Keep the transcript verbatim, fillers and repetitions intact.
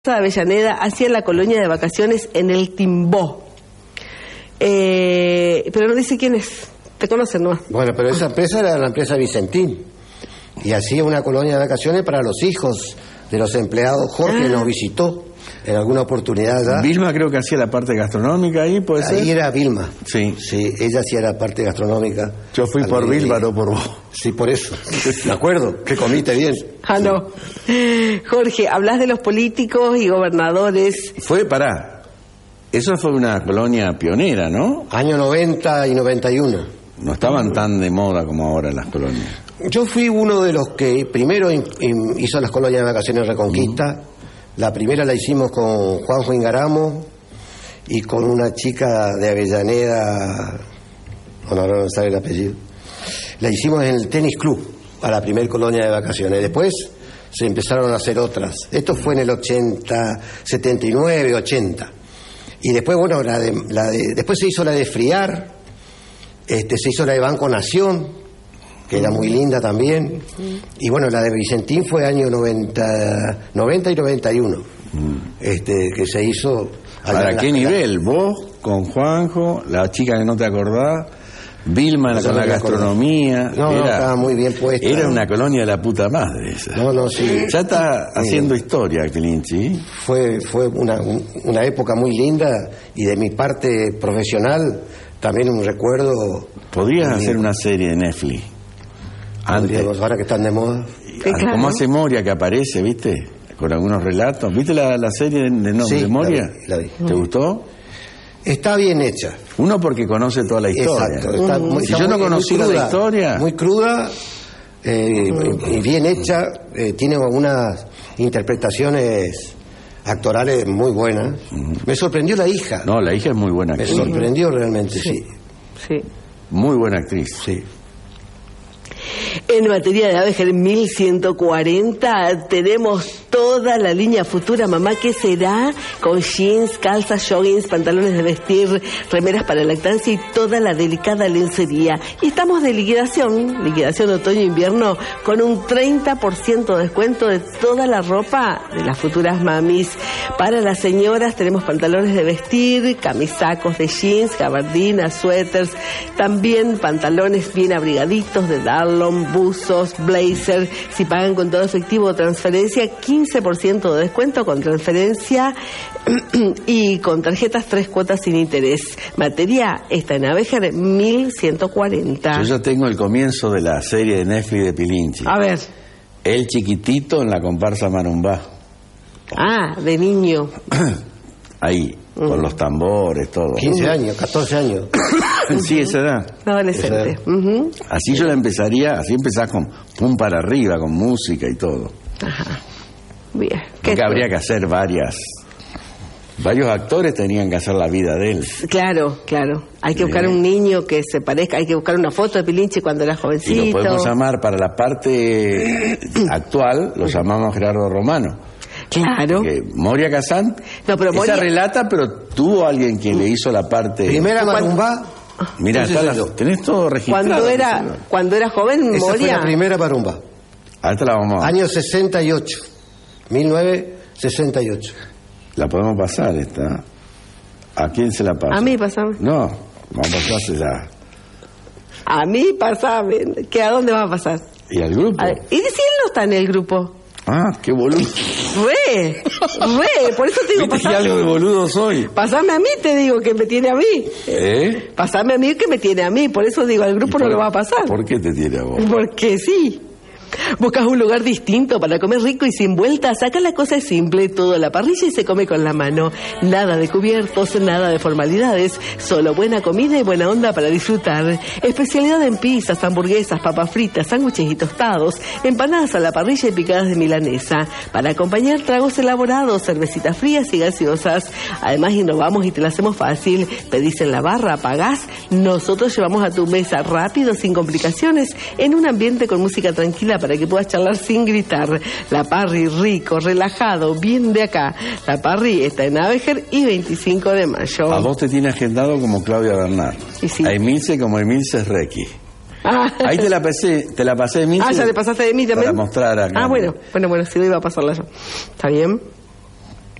de Avellaneda hacia la colonia de vacaciones en el Timbó. Eh, pero no dice quién es. ¿Te conocen, no? Bueno, pero esa empresa era la empresa Vicentín. Y hacía una colonia de vacaciones para los hijos de los empleados. Jorge ah. nos visitó en alguna oportunidad ya. Vilma creo que hacía la parte gastronómica ahí, ¿puede ser? Ahí era Vilma. Sí. Sí, ella hacía la parte gastronómica. Yo fui por Vilma, no por vos. Sí, por eso. ¿De acuerdo? Que comiste bien. Ah, no. Jorge, hablas de los políticos y gobernadores. Fue, pará. Eso fue una colonia pionera, ¿no? Año noventa y noventa y uno. No estaban tan de moda como ahora las colonias. Yo fui uno de los que primero hizo las colonias de vacaciones Reconquista. Uh-huh. La primera la hicimos con Juanjo Ingaramo y con una chica de Avellaneda, bueno, ahora no sabe el apellido. La hicimos en el Tenis Club, a la primera colonia de vacaciones. Después se empezaron a hacer otras. Esto fue en el ochenta, setenta y nueve, ochenta. Y después, bueno, la de, la de, después se hizo la de Friar, este, se hizo la de Banco Nación, que era muy linda también. Y bueno, la de Vicentín fue año noventa, noventa y noventa y uno, este, que se hizo. ¿Para qué nivel? ¿Vos con Juanjo, la chica que no te acordás, Vilma no con la gastronomía? No, era, no, estaba muy bien puesta. Era una colonia de la puta madre esa. No, no, sí. Ya está haciendo sí. historia, Clinchy. Fue, fue una, una época muy linda y de mi parte profesional también un recuerdo. Podrías hacer una serie de Netflix. Antes, ahora que están de moda. Sí, claro. Como hace Moria que aparece, ¿viste? Con algunos relatos. ¿Viste la, la serie de, de, sí, de Moria? La vi, la vi. ¿Te gustó? Está bien hecha. Uno porque conoce toda la historia. Exacto. Está uh-huh. muy, si está yo no muy, conociera muy cruda, la historia... Muy cruda eh, uh-huh. y bien hecha. Eh, tiene algunas interpretaciones actorales muy buenas. Uh-huh. Me sorprendió la hija. No, la hija es muy buena actriz. Me sorprendió realmente, sí. Sí. sí. Muy buena actriz. Sí. En materia de Avenger mil ciento cuarenta tenemos toda la línea Futura Mamá, que será con jeans, calzas, joggings, pantalones de vestir, remeras para lactancia y toda la delicada lencería. Y estamos de liquidación, liquidación otoño-invierno, con un treinta por ciento de descuento de toda la ropa de las futuras mamis. Para las señoras tenemos pantalones de vestir, camisacos de jeans, gabardinas, suéteres, también pantalones bien abrigaditos de Darlon, buzos, blazer. Si pagan con todo efectivo o transferencia, quince por ciento de descuento con transferencia y con tarjetas tres cuotas sin interés. Materia está en Avenger mil ciento cuarenta. Yo ya tengo el comienzo de la serie de Netflix de Pilinchi. A ver. El chiquitito en la comparsa Marumbá. Ah, de niño. Ahí, mm. con los tambores, todo. quince años, catorce años. Sí, esa edad. Adolescente. Esa edad. Uh-huh. Así yo la empezaría, así empezás con pum para arriba, con música y todo. Ajá. Bien. Porque habría que hacer varias. Varios actores tenían que hacer la vida de él. Claro, claro. Hay que buscar un niño que se parezca, hay que buscar una foto de Pilinchi cuando era jovencito. Y lo podemos llamar para la parte actual, lo llamamos Gerardo Romano. Claro. Porque Moria Kazan, no, pero Moria... esa relata, pero tuvo alguien quien le hizo la parte. Primera Marumbá. Mirá, la... tenés todo registrado. Cuando era, cuando era joven, esa Moria. Fue la primera Marumbá. Ahorita la vamos a... Año sesenta y ocho. mil novecientos sesenta y ocho. La podemos pasar esta. ¿A quién se la pasa? A mí, pasame. No, vamos a pasársela. A mí, pasame. ¿Qué, ¿A dónde va a pasar? ¿Y al grupo? A ver, ¿y si él no está en el grupo? Ah, qué boludo. Re, re, por eso te digo, pasame. ¿Qué algo de boludo soy? Pasame a mí, te digo, que me tiene a mí. ¿Eh? Pasame a mí, que me tiene a mí, por eso digo, al grupo por, no lo va a pasar. ¿Por qué te tiene a vos? Porque sí. Buscas un lugar distinto para comer rico y sin vueltas. Acá la cosa es simple, todo a la parrilla y se come con la mano. Nada de cubiertos, nada de formalidades, solo buena comida y buena onda para disfrutar. Especialidad en pizzas, hamburguesas, papas fritas, sándwiches y tostados, empanadas a la parrilla y picadas de milanesa. Para acompañar tragos elaborados, cervecitas frías y gaseosas. Además innovamos y te lo hacemos fácil. Pedís en la barra, pagás, nosotros llevamos a tu mesa rápido, sin complicaciones, en un ambiente con música tranquila para que puedas charlar sin gritar. La Parry, rico, relajado, bien de acá. La Parry está en Avenger y veinticinco de mayo. A vos te tiene agendado como Claudia Bernard. Y sí. A Emilce como Emilce Requi. Ah. Ahí te la pasé, te la pasé de mí. Ah, ya le pasaste de mí también. Para mostrar acá. Ah, bueno, bueno, bueno, si no iba a pasarla yo. ¿Está bien?